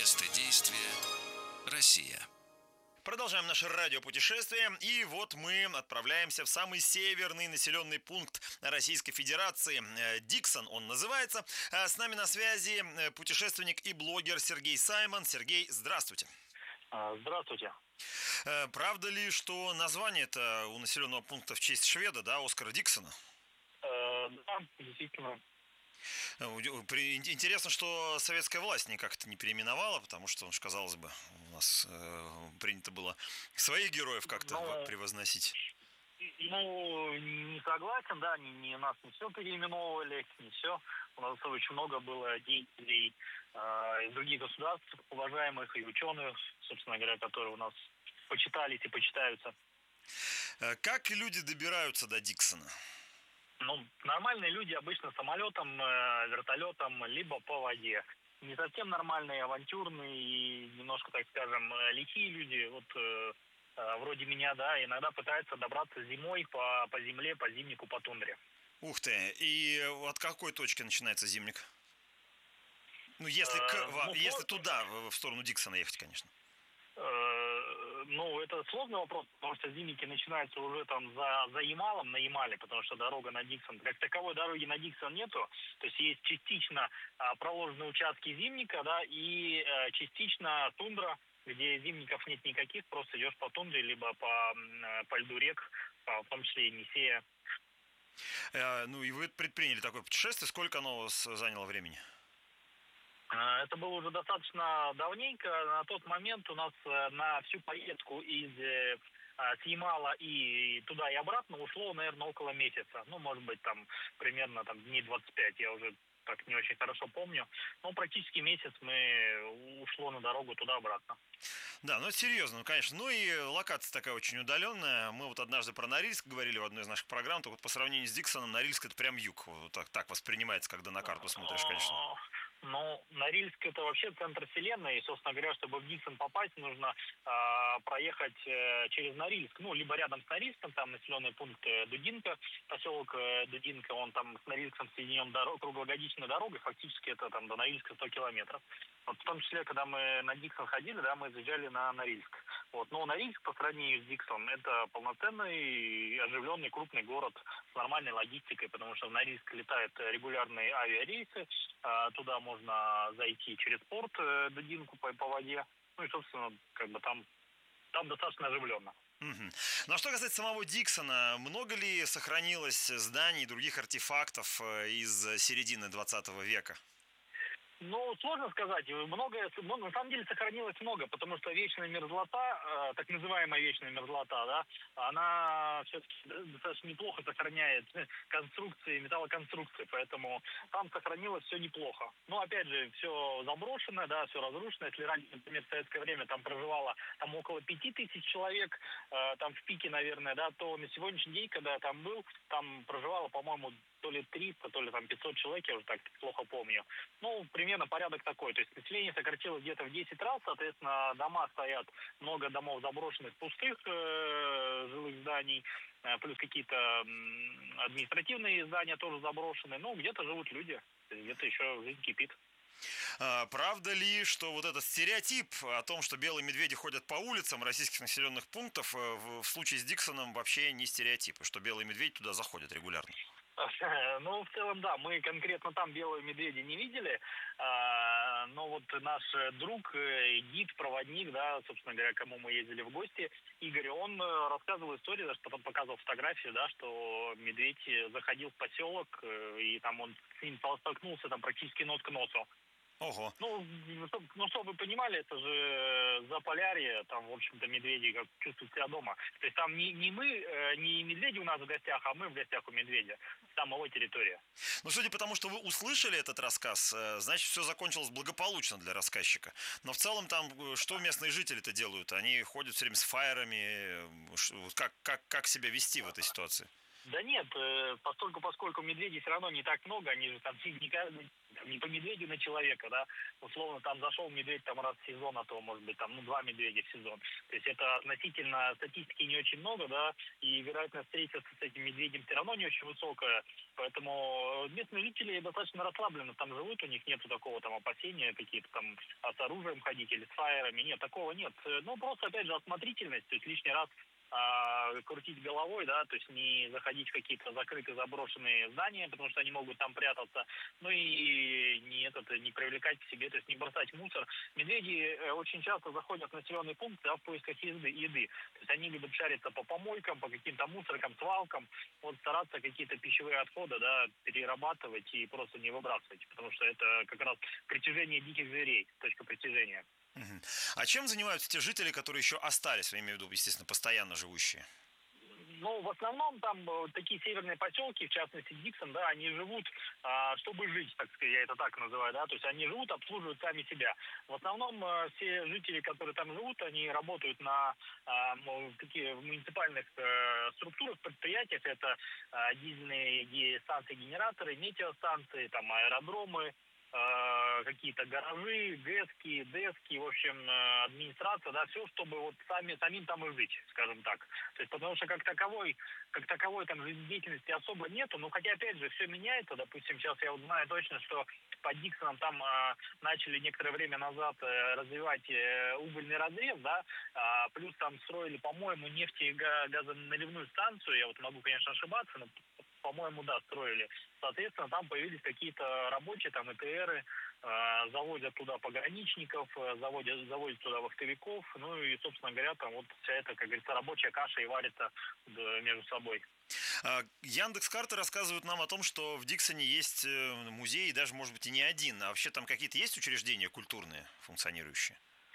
Место действия – Россия. Продолжаем наше радиопутешествие, и вот мы отправляемся в самый северный населенный пункт Российской Федерации. Диксон он называется. С нами на связи путешественник и блогер Сергей Саймон. Сергей, здравствуйте. Здравствуйте. Правда ли, что название-то у населенного пункта в честь шведа, да, Оскара Диксона? Да, действительно. Интересно, что советская власть никак-то не переименовала, потому что, казалось бы, у нас принято было своих героев как-то превозносить. Не согласен, да, у нас не все переименовывали, не все. У нас очень много было деятелей из других государств, уважаемых и ученых, собственно говоря, которые у нас почитались и почитаются. Как люди добираются до Диксона? Нормальные люди обычно самолетом, вертолетом, либо по воде. Не совсем нормальные, авантюрные и немножко, так скажем, лихие люди, вроде меня, да, иногда пытаются добраться зимой по земле, по зимнику, по тундре. Ух ты! И от какой точки начинается зимник? Если туда, в сторону Диксона ехать, конечно. Это сложный вопрос, потому что зимники начинаются уже там за Ямалом, на Ямале, потому что дорога на Диксон, как таковой дороги на Диксон нету, то есть частично проложены участки зимника, да, и частично тундра, где зимников нет никаких, просто идешь по тундре, либо по льду рек, в том числе и Енисея. И вы предприняли такое путешествие, сколько оно у вас заняло времени? Это было уже достаточно давненько. На тот момент у нас на всю поездку с Ямала и туда и обратно ушло, наверное, около месяца. Может быть, примерно дней 25, я уже так не очень хорошо помню. Но практически месяц ушло на дорогу туда-обратно. Да, это серьезно, конечно. И локация такая очень удаленная. Мы однажды про Норильск говорили в одной из наших программ, только по сравнению с Диксоном Норильск это прям юг. Так воспринимается, когда на карту смотришь, конечно. Норильск это вообще центр вселенной, и, собственно говоря, чтобы в Диксон попасть, нужно проехать через Норильск, либо рядом с Норильском, там населенный пункт Дудинка, поселок Дудинка, он там с Норильском соединен круглогодичной дорогой, фактически это до Норильска 100 километров. В том числе, когда мы на Диксон ходили, да, мы заезжали на Норильск. Но Норильск по сравнению с Диксоном это полноценный, оживленный, крупный город с нормальной логистикой, потому что в Норильск летают регулярные авиарейсы, туда можно зайти через порт Дудинку по воде. И, собственно, там достаточно оживленно. А что касается самого Диксона, много ли сохранилось зданий и других артефактов из середины 20 века? Сложно сказать. На самом деле сохранилось много, потому что вечная мерзлота, так называемая вечная мерзлота, да, она все-таки достаточно неплохо сохраняет конструкции, металлоконструкции, поэтому там сохранилось все неплохо. Опять же, все заброшено, да, все разрушено. Если раньше, например, в советское время там проживало около 5000 человек, там в пике, наверное, да, то на сегодняшний день, когда я там был, там проживало, по-моему, то ли 300, то ли 500 человек, я уже так плохо помню. Примерно порядок такой. То есть население сократилось где-то в 10 раз, соответственно, дома стоят, много домов заброшенных, пустых жилых зданий, плюс какие-то административные здания тоже заброшены. Где-то живут люди, где-то еще жизнь кипит. Правда ли, что этот стереотип о том, что белые медведи ходят по улицам российских населенных пунктов, в случае с Диксоном вообще не стереотип, и что белые медведи туда заходят регулярно? В целом, да, мы конкретно там белого медведя не видели, но наш друг, гид, проводник, да, собственно говоря, кому мы ездили в гости, Игорь, он рассказывал историю, даже потом показывал фотографию, да, что медведь заходил в поселок, и там он с ним столкнулся практически нос к носу. Ого. Чтобы вы понимали, это же Заполярье, там, в общем-то, медведи как чувствуют себя дома. То есть там не медведи у нас в гостях, а мы в гостях у медведя. Там его территория. Судя по тому, что вы услышали этот рассказ, значит, все закончилось благополучно для рассказчика. Но в целом там, что местные жители-то делают? Они ходят все время с фаерами. Как себя вести в этой ситуации? Да нет, поскольку медведей все равно не так много, они же там не каждый, не по медведю на человека, да, условно там зашел медведь там раз в сезон, а то может быть там, ну, 2 медведя в сезон. То есть это относительно статистики не очень много, да, и вероятность встретиться с этим медведем все равно не очень высокая, поэтому местные жители достаточно расслабленно там живут, у них нету такого там опасения, какие-то там с оружием ходить или с фаерами, нет, такого нет. Ну, просто, опять же, осмотрительность, то есть лишний раз крутить головой, да, то есть не заходить в какие-то закрытые заброшенные здания, потому что они могут там прятаться, ну и не привлекать к себе, то есть не бросать мусор. Медведи очень часто заходят в населенный пункт, да, в поисках еды. То есть они любят шариться по помойкам, по каким-то мусоркам, свалкам, вот стараться какие-то пищевые отходы, да, перерабатывать и просто не выбрасывать, потому что это как раз притяжение диких зверей, точка притяжения. Мгм. А чем занимаются те жители, которые еще остались, я имею в виду, естественно, постоянно живущие? Ну, в основном там такие северные поселки, в частности Диксон, да, они живут, чтобы жить, так сказать, я это так называю, да, то есть они живут, обслуживают сами себя. В основном все жители, которые там живут, они работают на такие муниципальных структурах, предприятиях, это дизельные станции, генераторы, метеостанции, там аэродромы, какие-то гаражи, ГЭСки, ДЭСки, в общем, администрация, да, все, чтобы вот самим там и жить, скажем так. То есть, потому что как таковой там жизнедеятельности особо нету, но хотя, опять же, все меняется, допустим, сейчас я вот знаю точно, что под Диксоном там начали некоторое время назад развивать угольный разрез, да, плюс там строили, по-моему, газоналивную станцию, я вот могу, конечно, ошибаться, но по-моему, да, строили. Соответственно, там появились какие-то рабочие, там, ЭТРы, заводят туда пограничников, заводят туда вахтовиков, ну и, собственно говоря, там вот вся эта, как говорится, рабочая каша и варится между собой. Яндекс.Карты рассказывают нам о том, что в Диксоне есть музей, и даже, может быть, и не один. А вообще там какие-то есть учреждения культурные, функционирующие?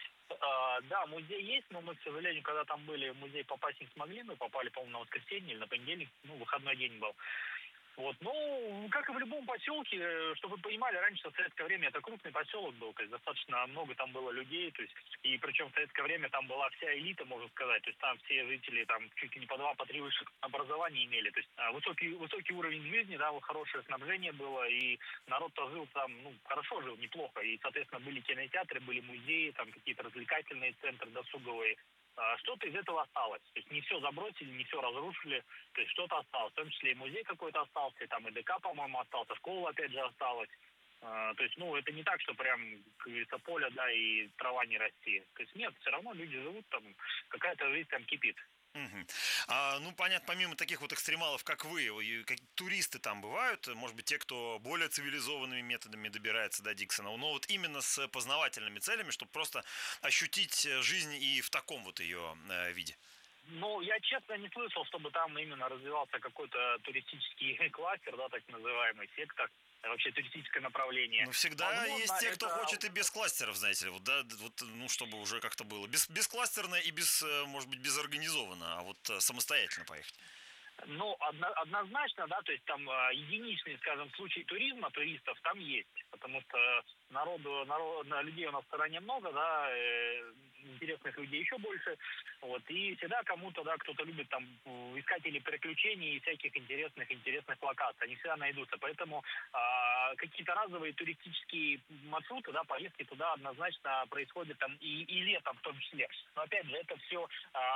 Да, музей есть, но мы, к сожалению, когда там были, в музей попасть не смогли. Мы попали, по-моему, на воскресенье или на понедельник, ну, выходной день был. Вот, ну, как и в любом поселке, чтобы вы понимали, раньше в советское время это крупный поселок был, то есть достаточно много там было людей, то есть, и причем в советское время там была вся элита, можно сказать, то есть там все жители там чуть ли не по 2, по 3 высших образования имели, то есть высокий уровень жизни, да, вот хорошее снабжение было, и народ-то жил там, ну, хорошо жил, неплохо, и, соответственно, были кинотеатры, были музеи, там какие-то развлекательные центры досуговые. Что-то из этого осталось. То есть не все забросили, не все разрушили, то есть что-то осталось. В том числе и музей какой-то остался, и там и ДК, по-моему, остался, школа опять же осталась. То есть, ну, это не так, что прям, как говорится, поле, да, и трава не расти. То есть нет, все равно люди живут там, какая-то жизнь там кипит. Мгм. Ну, понятно, помимо таких вот экстремалов, как вы, туристы там бывают, может быть, те, кто более цивилизованными методами добирается до Диксона, но вот именно с познавательными целями, чтобы просто ощутить жизнь и в таком вот ее виде. Ну, я честно не слышал, чтобы там именно развивался какой-то туристический кластер, да, так называемый сектор, вообще туристическое направление. Ну, всегда Возможно, есть те, кто это хочет и без кластеров, знаете ли, вот, да, вот, ну, чтобы уже как-то было бескластерно и может быть, безорганизованно, а вот самостоятельно поехать. Ну, однозначно, да, то есть там единичные, скажем, случаи туризма, туристов там есть, потому что людей у нас в стране много, да, интересных людей еще больше, вот, и всегда кому-то, да, кто-то любит там искатели приключений и всяких интересных локаций, они всегда найдутся, поэтому какие-то разовые туристические маршруты, да, поездки туда однозначно происходят там и летом в том числе, но опять же, это все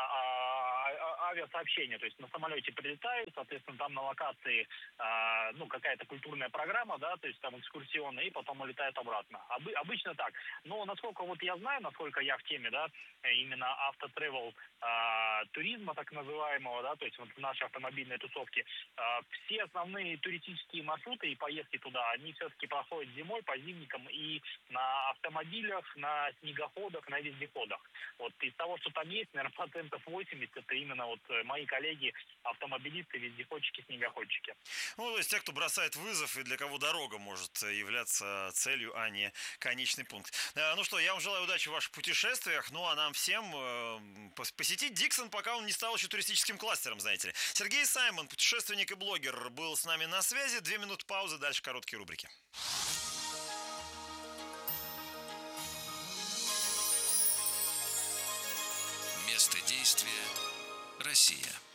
авиасообщение, то есть на самолете прилетают, соответственно, там на локации, ну, какая-то культурная программа, да, то есть там экскурсионная, и потом улетают обратно. Обычно так. Но насколько вот я знаю, насколько я в теме, да, именно автотревел туризма, так называемого, да, то есть вот в нашей автомобильной тусовке, все основные туристические маршруты и поездки туда, они все-таки проходят зимой, по зимникам и на автомобилях, на снегоходах, на вездеходах. Вот из того, что там есть, наверное, 80% это именно вот мои коллеги, автомобилисты, вездеходчики, снегоходчики. Ну, то есть те, кто бросает вызов и для кого дорога может являться целью, а не конечный пункт. Ну что, я вам желаю удачи в ваших путешествиях, ну а нам всем посетить Диксон, пока он не стал еще туристическим кластером, знаете ли. Сергей Саймон, путешественник и блогер, был с нами на связи. 2 минуты паузы, дальше короткие рубрики. Место действия – Россия.